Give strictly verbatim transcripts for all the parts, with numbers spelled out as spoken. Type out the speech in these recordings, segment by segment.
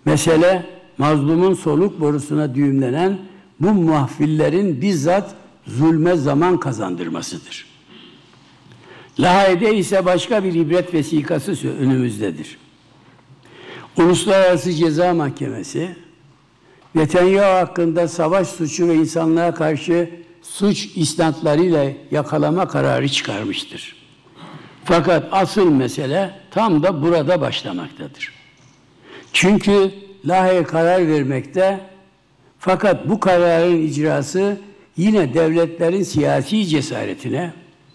Mesele mazlumun soluk borusuna düğümlenen bu mahfillerin bizzat zulme zaman kazandırmasıdır. Lahey'de ise başka bir ibret vesikası önümüzdedir. Uluslararası Ceza Mahkemesi, Netanyahu hakkında savaş suçu ve insanlığa karşı suç isnatlarıyla yakalama kararı çıkarmıştır. Fakat asıl mesele tam da burada başlamaktadır. Çünkü Lahey karar vermekte, fakat bu kararın icrası yine devletlerin siyasi cesaretine,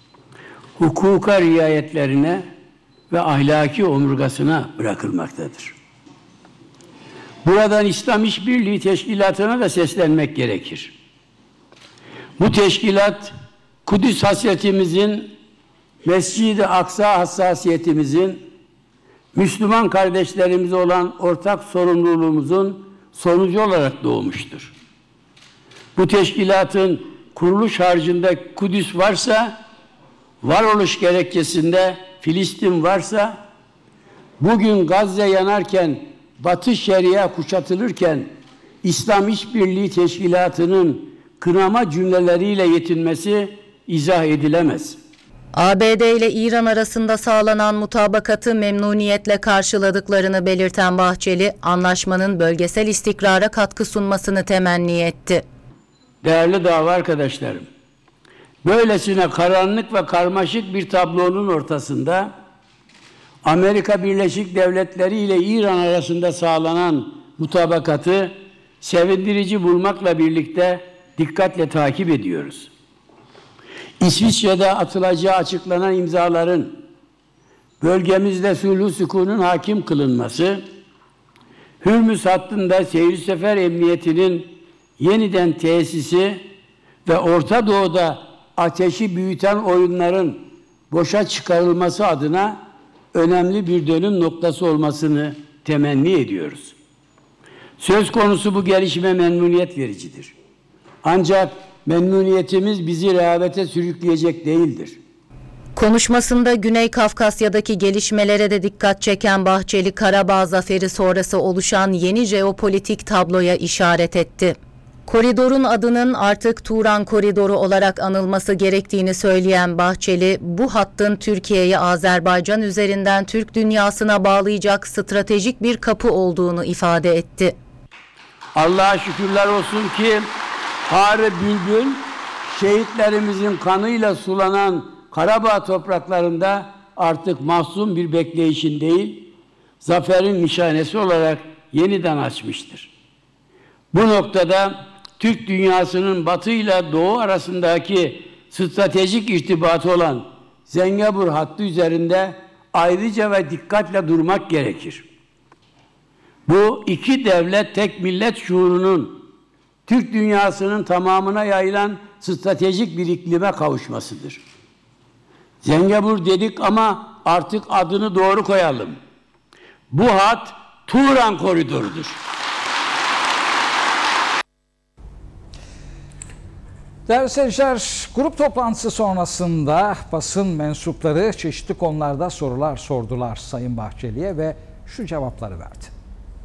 hukuka riayetlerine ve ahlaki omurgasına bırakılmaktadır. Buradan İslam İşbirliği Teşkilatı'na da seslenmek gerekir. Bu teşkilat, Kudüs hasretimizin, Mescid-i Aksa hassasiyetimizin, Müslüman kardeşlerimize olan ortak sorumluluğumuzun sonucu olarak doğmuştur. Bu teşkilatın kuruluş harcında Kudüs varsa, varoluş gerekçesinde Filistin varsa, bugün Gazze yanarken, Batı Şeria kuşatılırken, İslam İşbirliği Teşkilatı'nın kınama cümleleriyle yetinmesi izah edilemez. A B D ile İran arasında sağlanan mutabakatı memnuniyetle karşıladıklarını belirten Bahçeli, anlaşmanın bölgesel istikrara katkı sunmasını temenni etti. Değerli dava arkadaşlarım, böylesine karanlık ve karmaşık bir tablonun ortasında Amerika Birleşik Devletleri ile İran arasında sağlanan mutabakatı sevindirici bulmakla birlikte dikkatle takip ediyoruz. İsviçre'de atılacağı açıklanan imzaların bölgemizde sulh-u sükunun hakim kılınması, Hürmüz hattında seyir sefer emniyetinin yeniden tesisi ve Orta Doğu'da ateşi büyüten oyunların boşa çıkarılması adına önemli bir dönüm noktası olmasını temenni ediyoruz. Söz konusu bu gelişme memnuniyet vericidir. Ancak memnuniyetimiz bizi rehavete sürükleyecek değildir. Konuşmasında Güney Kafkasya'daki gelişmelere de dikkat çeken Bahçeli, Karabağ zaferi sonrası oluşan yeni jeopolitik tabloya işaret etti. Koridorun adının artık Turan Koridoru olarak anılması gerektiğini söyleyen Bahçeli, bu hattın Türkiye'yi Azerbaycan üzerinden Türk dünyasına bağlayacak stratejik bir kapı olduğunu ifade etti. Allah'a şükürler olsun ki Harı Bülbül, şehitlerimizin kanıyla sulanan Karabağ topraklarında artık mahzun bir bekleyişin değil, zaferin nişanesi olarak yeniden açmıştır. Bu noktada Türk dünyasının Batı ile Doğu arasındaki stratejik irtibatı olan Zengezur hattı üzerinde ayrıca ve dikkatle durmak gerekir. Bu iki devlet tek millet şuurunun Türk dünyasının tamamına yayılan stratejik bir iklime kavuşmasıdır. Zengezur dedik ama artık adını doğru koyalım. Bu hat Turan Koridoru'dur. Değerli seyirciler, grup toplantısı sonrasında basın mensupları çeşitli konularda sorular sordular Sayın Bahçeli'ye ve şu cevapları verdi.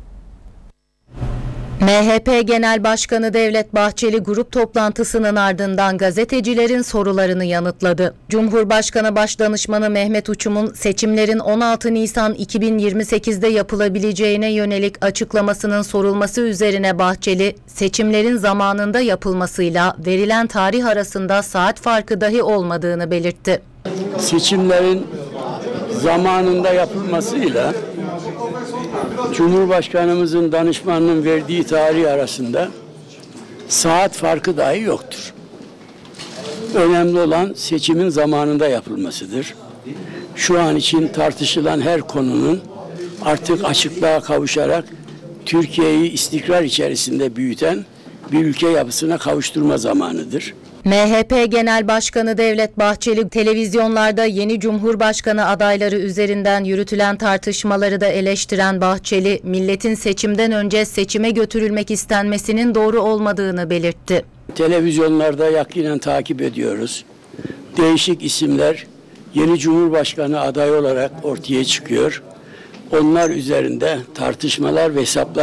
M H P Genel Başkanı Devlet Bahçeli grup toplantısının ardından gazetecilerin sorularını yanıtladı. Cumhurbaşkanı Başdanışmanı Mehmet Uçum'un seçimlerin on altı Nisan iki bin yirmi sekiz'de yapılabileceğine yönelik açıklamasının sorulması üzerine Bahçeli, seçimlerin zamanında yapılmasıyla verilen tarih arasında saat farkı dahi olmadığını belirtti. Seçimlerin zamanında yapılmasıyla Cumhurbaşkanımızın danışmanının verdiği tarih arasında saat farkı dahi yoktur. Önemli olan seçimin zamanında yapılmasıdır. Şu an için tartışılan her konunun artık açıklığa kavuşarak Türkiye'yi istikrar içerisinde büyüten bir ülke yapısına kavuşturma zamanıdır. M H P Genel Başkanı Devlet Bahçeli, televizyonlarda yeni Cumhurbaşkanı adayları üzerinden yürütülen tartışmaları da eleştiren Bahçeli, milletin seçimden önce seçime götürülmek istenmesinin doğru olmadığını belirtti. Televizyonlarda yakinen takip ediyoruz. Değişik isimler yeni Cumhurbaşkanı adayı olarak ortaya çıkıyor. Onlar üzerinde tartışmalar ve hesaplar